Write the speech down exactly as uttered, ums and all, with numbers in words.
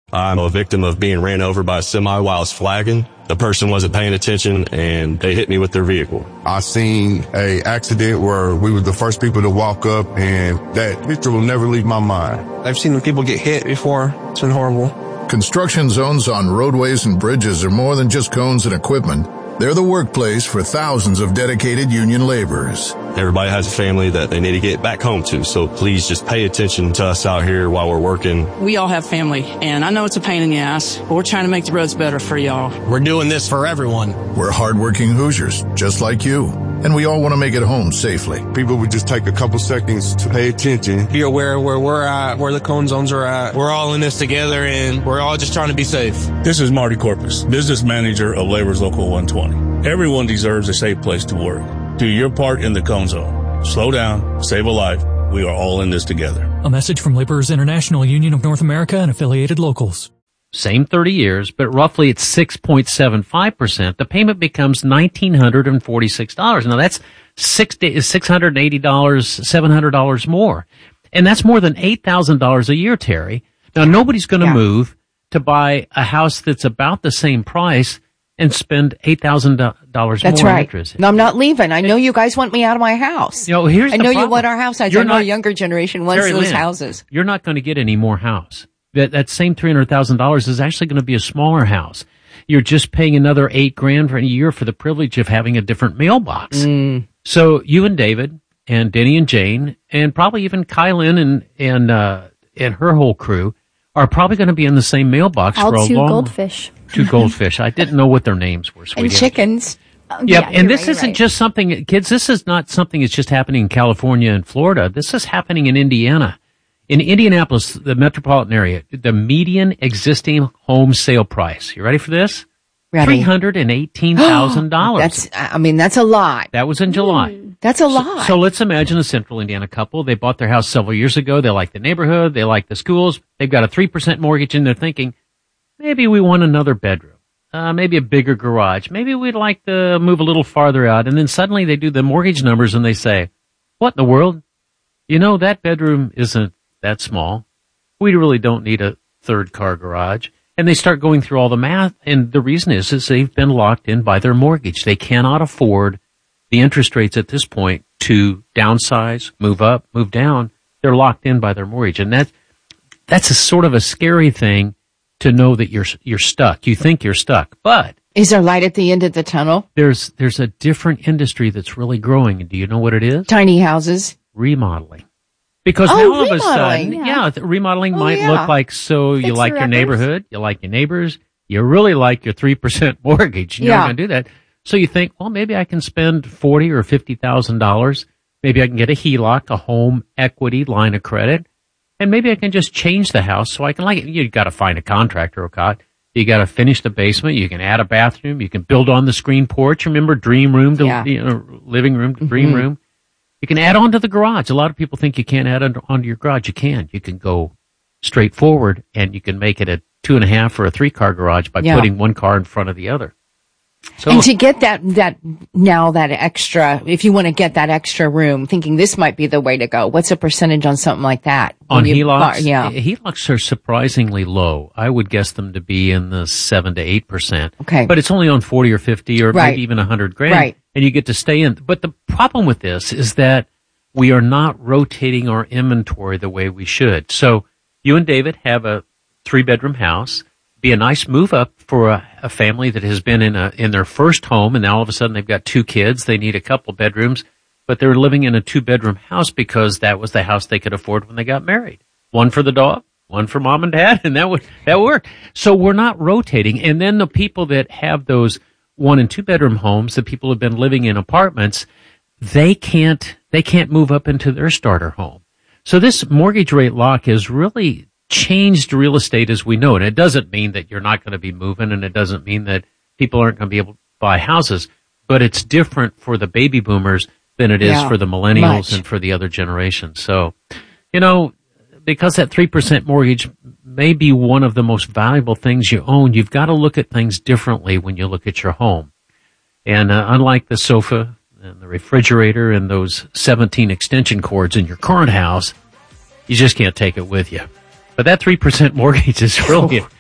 I'm a victim of being ran over by a semi while I was flagging. The person wasn't paying attention and they hit me with their vehicle. I seen a accident where we were the first people to walk up, and that picture will never leave my mind. I've seen people get hit before. It's been horrible. Construction zones on roadways and bridges are more than just cones and equipment. They're the workplace for thousands of dedicated union laborers. Everybody has a family that they need to get back home to, so please just pay attention to us out here while we're working. We all have family, and I know it's a pain in the ass, but we're trying to make the roads better for y'all. We're doing this for everyone. We're hardworking Hoosiers, just like you, and we all want to make it home safely. People would just take a couple seconds to pay attention. Be aware of where we're at, where the cone zones are at. We're all in this together, and we're all just trying to be safe. This is Marty Corpus, business manager of Labor's Local one twenty. Everyone deserves a safe place to work. Do your part in the cone zone. Slow down, save a life. We are all in this together. A message from Laborers International Union of North America and affiliated locals. Same thirty years, but roughly it's six point seven five percent. The payment becomes one thousand nine hundred forty-six dollars. Now that's six hundred eighty dollars, seven hundred dollars more. And that's more than eight thousand dollars a year, Terry. Now nobody's going to yeah. move to buy a house that's about the same price and spend eight thousand dollars more That's right. in interest. No, I'm not leaving. I know you guys want me out of my house. You know, here's I the know problem. you want our house. I You're know not, younger generation wants Terry those Lynn, houses. You're not going to get any more house. That that same three hundred thousand dollars is actually going to be a smaller house. You're just paying another eight grand for a year for the privilege of having a different mailbox. Mm. So you and David and Denny and Jane and probably even Kylan and and uh, and her whole crew are probably going to be in the same mailbox All for a two long goldfish. Two goldfish. I didn't know what their names were. Sweetie. And chickens. Oh, Yep. yeah, and this right, isn't right. just something, kids, this is not something that's just happening in California and Florida. This is happening in Indiana. In Indianapolis, the metropolitan area, the median existing home sale price. You ready for this? Ready. three hundred eighteen thousand dollars. That's, I mean, that's a lot. That was in July. Mm, that's a lot. So, so let's imagine a central Indiana couple. They bought their house several years ago. They like the neighborhood. They like the schools. They've got a three percent mortgage and they're thinking, maybe we want another bedroom. Uh, maybe a bigger garage. Maybe we'd like to move a little farther out. And then suddenly they do the mortgage numbers and they say, what in the world? You know, that bedroom isn't that small. We really don't need a third car garage. And they start going through all the math. And the reason is, is they've been locked in by their mortgage. They cannot afford the interest rates at this point to downsize, move up, move down. They're locked in by their mortgage. And that, that's a sort of a scary thing to know that you're, you're stuck. You think you're stuck, but is there light at the end of the tunnel? There's, there's a different industry that's really growing. Do you know what it is? Tiny houses. Remodeling. Because oh, now all of a remodeling. sudden, yeah, yeah remodeling oh, might yeah. look like, so Fix you like your neighborhood, you like your neighbors, you really like your three percent mortgage. You're yeah. not going to do that. So you think, well, maybe I can spend forty or fifty thousand dollars. Maybe I can get a H E L O C, a home equity line of credit. And maybe I can just change the house so I can like it. You got to find a contractor, okay? You got to finish the basement. You can add a bathroom. You can build on the screen porch. Remember, dream room to yeah. you know, living room to dream mm-hmm. room. You can add on to the garage. A lot of people think you can't add on onto your garage. You can. You can go straight forward and you can make it a two and a half or a three car garage by yeah. putting one car in front of the other. So, and to get that, that, now that extra, if you want to get that extra room, thinking this might be the way to go, what's a percentage on something like that? On H E L O Cs? Yeah. H E L O Cs are surprisingly low. I would guess them to be in the seven to eight percent. Okay. But it's only on forty or fifty or right. maybe even a hundred grand. Right. And you get to stay in. But the problem with this is that we are not rotating our inventory the way we should. So you and David have a three bedroom house. Be a nice move up for a, a family that has been in a in their first home, and now all of a sudden they've got two kids. They need a couple bedrooms, but they're living in a two bedroom house because that was the house they could afford when they got married. One for the dog, one for mom and dad, and that would that worked. So we're not rotating. And then the people that have those one and two bedroom homes, the people who've been living in apartments, they can't they can't move up into their starter home. So this mortgage rate lock is really changed real estate as we know it. It doesn't mean that you're not going to be moving, and it doesn't mean that people aren't going to be able to buy houses, but it's different for the baby boomers than it is yeah, for the millennials much. and for the other generations. So, you know, because that three percent mortgage may be one of the most valuable things you own, you've got to look at things differently when you look at your home. And uh, unlike the sofa and the refrigerator and those seventeen extension cords in your current house, you just can't take it with you. But that three percent mortgage is really